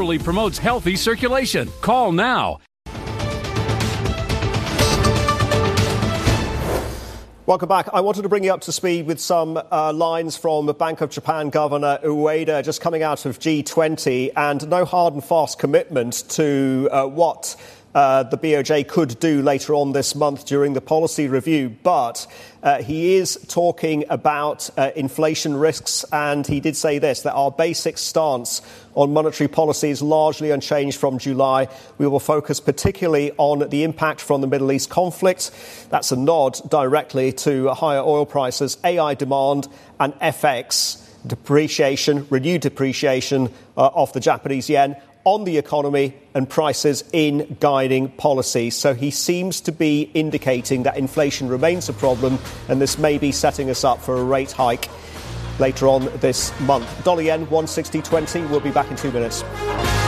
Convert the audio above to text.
naturally promotes healthy circulation. Call now. Welcome back. I wanted to bring you up to speed with some lines from Bank of Japan Governor Ueda just coming out of G20, and no hard and fast commitment to what the BOJ could do later on this month during the policy review. But he is talking about inflation risks, and he did say this, that our basic stance on monetary policy is largely unchanged from July. We will focus particularly on the impact from the Middle East conflict. That's a nod directly to higher oil prices, AI demand and FX depreciation, renewed depreciation of the Japanese yen on the economy and prices in guiding policy. So he seems to be indicating that inflation remains a problem, and this may be setting us up for a rate hike later on this month. Dollar yen 160.20. We'll be back in 2 minutes.